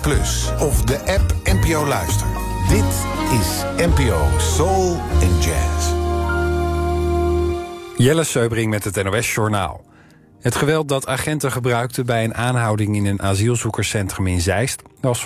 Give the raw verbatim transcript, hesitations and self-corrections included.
plus of de app N P O Luister. Dit is N P O Soul and Jazz. Jelle Seubring met het N O S-journaal. Het geweld dat agenten gebruikten bij een aanhouding in een asielzoekerscentrum in Zeist was